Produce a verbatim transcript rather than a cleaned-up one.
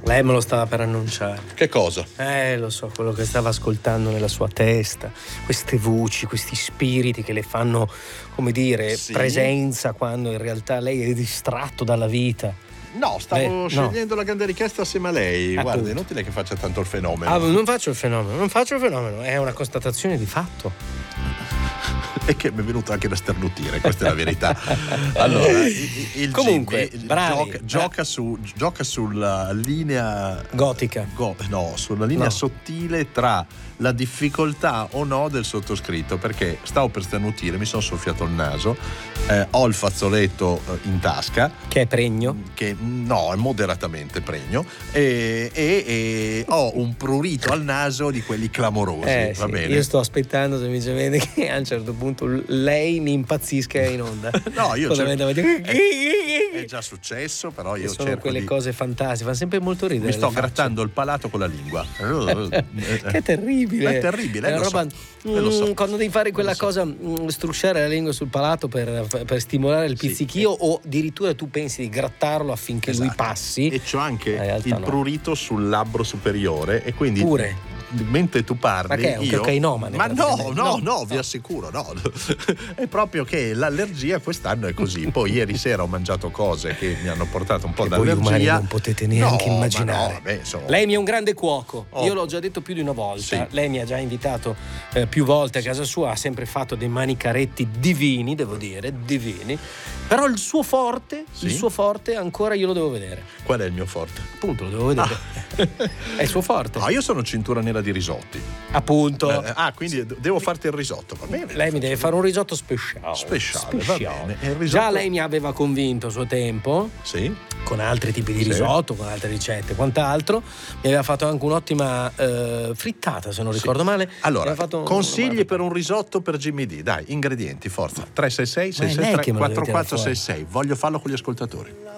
Lei me lo stava per annunciare. Che cosa? Eh, lo so, quello che stava ascoltando nella sua testa, queste voci, questi spiriti che le fanno, come dire, Sì. presenza quando in realtà lei è distratto dalla vita. No, stavo Beh, scegliendo no. la grande richiesta assieme a lei. Appunto. Guarda, è inutile che faccia tanto il fenomeno. Ah, non faccio il fenomeno, non faccio il fenomeno, è una constatazione di fatto. E che mi è venuto anche da sternutire, questa è la verità. Allora, il, il Comunque, Jimmy bravi, gioca, gioca, su, gioca sulla linea gotica. Go, no, sulla linea No. sottile tra la difficoltà o no del sottoscritto, perché stavo per sternutire, mi sono soffiato il naso, eh, ho il fazzoletto eh, in tasca, che è pregno, che no, è moderatamente pregno, e, e, e ho un prurito al naso di quelli clamorosi. eh, Va sì, bene? io sto aspettando semplicemente che a un certo punto lei mi impazzisca in onda. No, io Cosa cerco- mi deve dire? è, è già successo, però io sono cerco quelle di... cose fantastiche, fa sempre molto ridere. Mi sto le facce. grattando il palato con la lingua. Che terribile. È terribile, È eh, una lo roba, so. Eh, lo so. mm, quando devi fare quella Lo so. cosa, mm, strusciare la lingua sul palato per, per stimolare il Sì, pizzichio, o addirittura tu pensi di grattarlo affinché lui Esatto. passi. E c'ho anche In realtà il no. prurito sul labbro superiore, e quindi Pure. mentre tu parli, Ma che è, un io... cocainomane, ma no, praticamente? no, No. no, vi assicuro, no. È proprio che l'allergia quest'anno è così. Poi ieri sera ho mangiato cose che mi hanno portato un po' Che voi umani d'allergia. non potete neanche No, ma immaginare. no, vabbè, insomma. Lei mi è un grande cuoco, Oh. io l'ho già detto più di una volta. Sì. Lei mi ha già invitato eh, più volte a casa sua, ha sempre fatto dei manicaretti divini, devo dire, divini. Però il suo forte, Sì? il suo forte ancora io lo devo vedere. Qual è il mio forte? Appunto, lo devo vedere. È il suo forte. No, io sono cintura nera di risotti. Appunto. Eh, ah, quindi devo farti il risotto, va bene? Lei mi deve fare un risotto speciale. Speciale, va bene. E il risotto- Già lei mi aveva convinto a suo tempo, Sì? con altri tipi di Sì. risotto, con altre ricette, quant'altro. Mi aveva fatto anche un'ottima eh, frittata, se non ricordo male. Allora, Mi aveva fatto un- consigli per un risotto per Jimmy D. Dai, ingredienti, forza. tre sei sei sei Ma è sei lei tre che me lo deve quattro quattro tirare sei sei. Voglio farlo con gli ascoltatori.